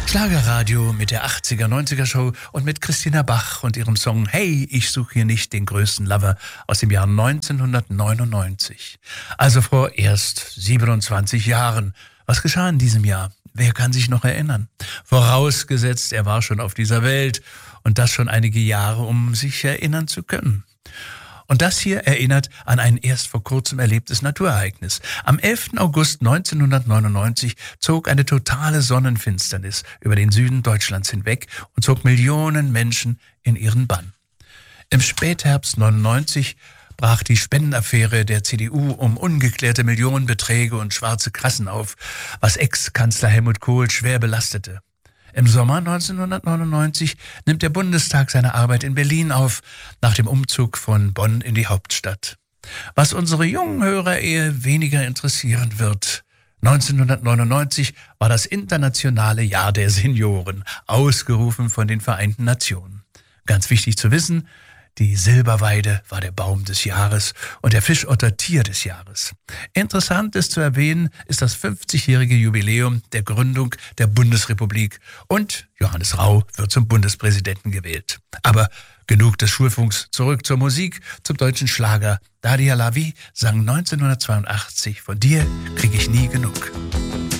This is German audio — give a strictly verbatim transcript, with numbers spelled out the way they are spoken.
Schlagerradio mit der achtziger, neunziger Show und mit Christina Bach und ihrem Song Hey, ich suche hier nicht den größten Lover aus dem Jahr neunzehnhundertneunundneunzig. Also vor erst siebenundzwanzig Jahren. Was geschah in diesem Jahr? Wer kann sich noch erinnern? Vorausgesetzt, er war schon auf dieser Welt und das schon einige Jahre, um sich erinnern zu können. Und das hier erinnert an ein erst vor kurzem erlebtes Naturereignis. Am elften August neunzehnhundertneunundneunzig zog eine totale Sonnenfinsternis über den Süden Deutschlands hinweg und zog Millionen Menschen in ihren Bann. Im Spätherbst neunundneunzig brach die Spendenaffäre der C D U um ungeklärte Millionenbeträge und schwarze Kassen auf, was Ex-Kanzler Helmut Kohl schwer belastete. Im Sommer neunzehnhundertneunundneunzig nimmt der Bundestag seine Arbeit in Berlin auf, nach dem Umzug von Bonn in die Hauptstadt. Was unsere jungen Hörer eher weniger interessieren wird: neunzehnhundertneunundneunzig war das internationale Jahr der Senioren, ausgerufen von den Vereinten Nationen. Ganz wichtig zu wissen: Die Silberweide war der Baum des Jahres und der Fischotter Tier des Jahres. Interessant ist zu erwähnen, ist das fünfzigjährige Jubiläum der Gründung der Bundesrepublik und Johannes Rau wird zum Bundespräsidenten gewählt. Aber genug des Schulfunks, zurück zur Musik, zum deutschen Schlager. Daria Lavi sang neunzehnhundertzweiundachtzig Von dir krieg ich nie genug.